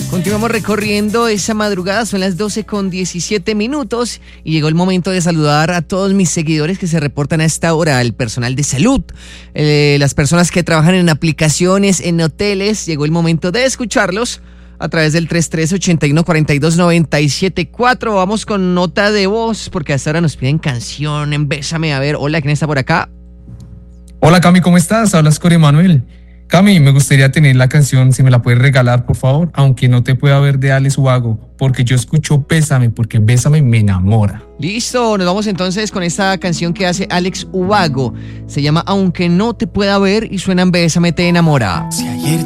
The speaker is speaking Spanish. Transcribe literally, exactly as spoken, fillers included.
Continuamos recorriendo esa madrugada, son las doce con diecisiete minutos y llegó el momento de saludar a todos mis seguidores que se reportan a esta hora, el personal de salud, eh, las personas que trabajan en aplicaciones, en hoteles. Llegó el momento de escucharlos a través del tres tres ocho uno cuatro dos nueve siete cuatro. Vamos con nota de voz porque hasta ahora nos piden canción en Bésame. A ver, hola, ¿quién está por acá? Hola Cami, ¿cómo estás? Hablas con Emanuel. Cami, me gustaría tener la canción, si me la puedes regalar, por favor, aunque no te pueda ver, de Alex Ubago, porque yo escucho Bésame, porque Bésame me enamora. Listo, nos vamos entonces con esta canción que hace Alex Ubago. Se llama Aunque no te pueda ver y suena en Bésame te enamora. Si ayer